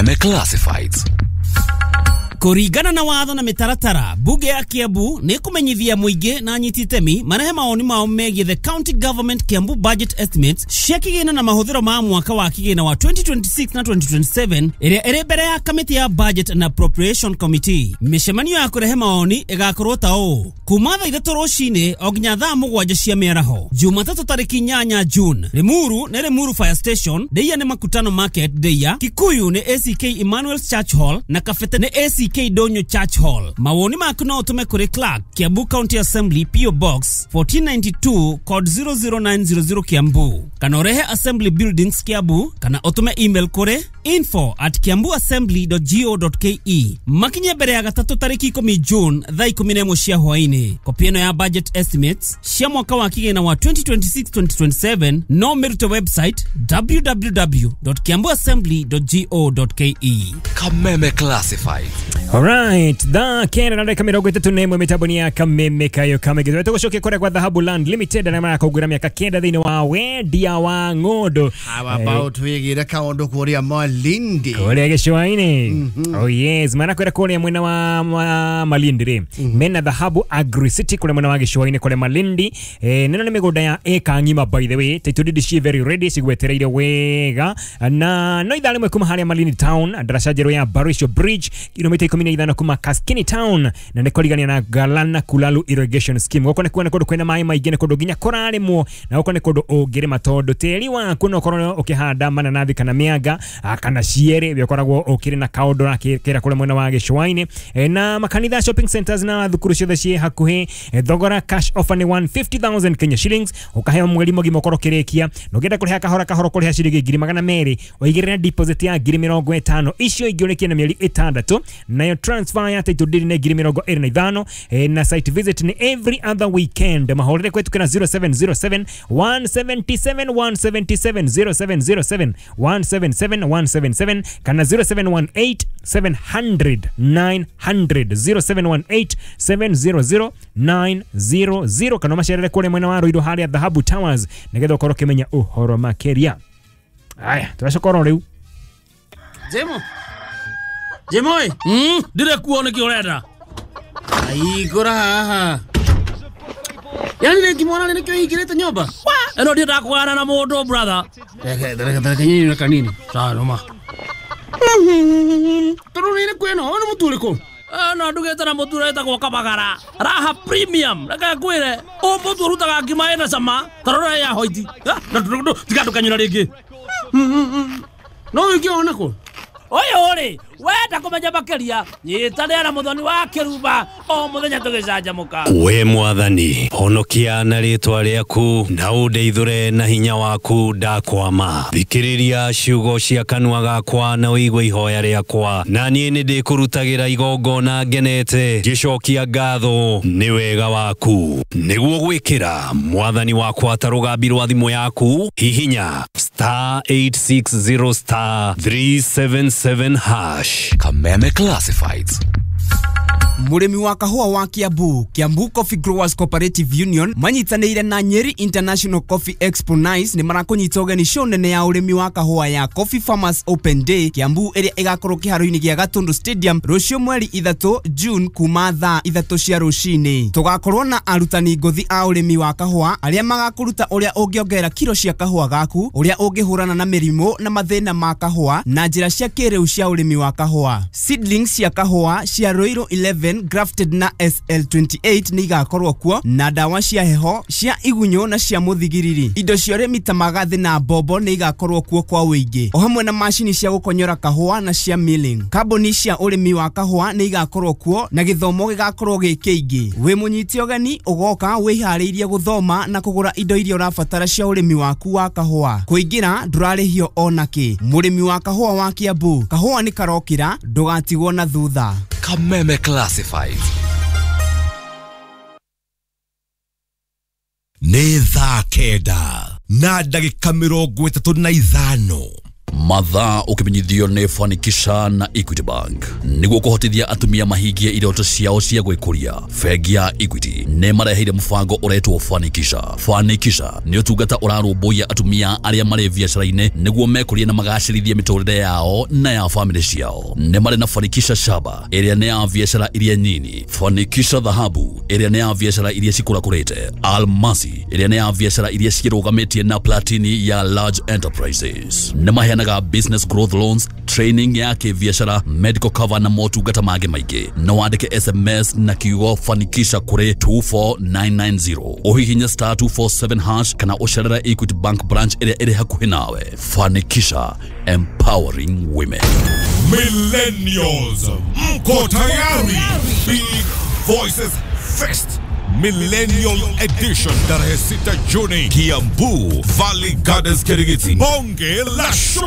Kameme Classifieds. Kurigana na watho na mitaratara, bunge ya Kiambu ni kumenyithia muingi na anyiti itemi marehe maoni mao megie the county government Kiambu budget estimates cia kigina na mahuthiro ma mwaka wa kigina wa 2026 na 2027 iri mbere ya kamiti ya budget and appropriation committee. Mishemanio ya kurehe maoni igakorwo ta uu kuma thaa 3 rucini o nginya thaa 7 cia miaraho Jumatatu tariki 8 June. Limuru ni Limuru Fire Station, Deia ni Makutano Market Deia, Kikuyu ni ACK Emmanuel Church Hall na Kafete ni ACK Donyo Church Hall. Mawoni maku no utume kuri Clark, Kiambu County Assembly, PO Box 1492 code 00900 Kiambu. Kana urehe Assembly Buildings Kiambu, kana utume email kuri info@kiambuassembly.go.ke. Makinya mbere ya gatatu tariki 10 June thaa 11 cia hwaini. Kopieno ya budget estimates cia mwaka wa kigina wa 2026-2027 no merute website www.kiambuassembly.go.ke. Kameme Classified. Alright, da kena na dakika 30 nemo mitaboni ya Kameme kayo kamegezwe tukushoke kore kwa Dhahabu Land Limited na mara kugura miaka kenda thini wa wendia wa ngodo. How about wigira kaondo kuria Malindi kore geshwaini. Oh yes, mara kore kore mwena wa Malindi re. Mena Dhahabu Agri City kore mwena wa geshwaini kore Malindi. Neno ni migoda ya eka ngima by the way. Taitudidi she very ready sigwetereire wega. Na no idale mwe kuma hali ya Malindi town adarasha jero ya Barisho Bridge kilomita 15 kuma Kaskini town na nekoligania na Galana Kulalu irrigation scheme gokone kuona kodo kwena mai maigene kodo ginya korale mo na gokone kodo ogere matodo teri wa kuno korona okihanda mana nathi kana miaga kana ciere byakoragwo okire na kaodo na kera kule mwena wa Geshwaine na makanitha shopping centers na thukuru ciothe cie hakuhi thogora cash offer ni 150,000 Kenya shillings ukaheo mweli mogi mokoro kirekia nogenda kuriha kahora kuriha shilingi 200 oigire na deposit ya 50 icio igiorekia na mieri 6 nayo transfer ya taitudiri na 25 na site visit ni every other weekend. Mahorere kwetu kana 0707 177 177 0707 177 177 kana 0718 700 900 0718 700 900 kana masharere kule mwena wa Ruido hali ya Dhahabu Towers negetho koroke menya uhoro makeria. Aya turashokoro riu Jemoi, dire kuone kioreda. ai gora haha Yani ne kimwana ne kyo igirete nyoba. Eno dia takwana na modo brother. Dere kanyi na kanini Saloma. Toro ni kweno, ono mutuliko. Na ndugeta na mutureta kwa kabagara. Raha premium. Naka kwire. O mutu ruta ga kimaena sama. Tarora ya hoiti. Na tikatu kanyuna rege. No ikiona ko. Oyo ore, weta kumenya bakeria, nyitane na muthoni wa Kiruba, o muthenya tugicanjamuka. We mwathani, honokia na ritwa riaku, na undeithure na hinya waku ndakwama. Thikiriria ciugo cia kanua gakwa na uigwe ihoya riakwa, na nie ni ndikurutagira igongona ngenete, gicokia ngatho ni wega waku. Niguo gwikira mwathani wakwa tarugambi rwa thimu yaku, hihinya *860 *377#. Kameme Classifieds. Muremi wa kahua wa Kiambu, Kiambu Coffee Growers Cooperative Union manyitanĩire na Nyeri International Coffee Expo Nice ni marakunyita ũgeni show nene ya urimi wa kahua ya Coffee Farmers Open Day Kiambu ĩrĩa ĩgakorwo kĩharo-inĩ gĩa Gatundu Stadium rũciũ mweri 3 June kuma thaa 3 cia rũcinĩ. Tugakorwo na arutani ngothi a urimi wa kahua arĩa magakuruta ũrĩa ũngĩongerera kilo cia kahua gaku, ũrĩa ũngĩhũrana na mĩrimũ na mathĩna ma kahua na njĩra cia kĩrĩu cia urimi wa kahua. Seedlings cia kahua cia Roiro 11 grafted na SL28 ni igakorwo kuo na dawa cia heho cia igunyo na cia muthigiriri. Indo cia urimi ta magathi na bobo ni igakorwo kuo kwa wĩingĩ, o hamwe na mashini cia gũkonyora kahua na cia milling. Kambuni cia urimi wa kahua ni igakorwo kuo na gĩthomo gĩgakorwo gĩkĩingĩ. Wĩ mũnyiti ũgeni ugoka wĩharĩirie gũthoma na kũgũra indo iria ũrabatara cia urimi waku wa kahua. Kũingĩra ndũrarĩhio onakĩ. Mũrimi wa kahua wa Kiambu, kahua ni karokĩra, ndũgatigwo na thutha. Kameme Classified. Nĩ thaa kenda na ndagĩka 35 mathaa ukimenyithio ni Fanikisha na Equity Bank niguo kuhotithia atumia mahingie iroto ciao cia gwikuria. Bengi ya Equity ne mareheire mubango uretwo Fanikisha. Fanikisha ni utungata urarumbuia atumia aria mari biacara-ini niguo mekurie na magacirithie miturire yao na ya family ciao. Ne mari na Fanikisha Shaba iria ne ya biacara iria nyini, Fanikisha Dhahabu iria ne ya biacara iria cikurakurite, Almasi iria ne ya biacara iria cirugametie na Platini ya large enterprises. Ne maheanaga business growth loans, training ya kibiashara, medical cover na motungata mangĩ maingĩ. No wandike SMS na kiugo Fanikisha kuri 24990. Uhihinya *247# kana ucerere Equity Bank branch iria iri hakuhi nawe. Fanikisha, empowering women. Millennials, mko tayari? Big Voices Fest Millennial Edition tarehe 6 Juni, Kiambu Valley Gardens, Kirigiti. Bonge la show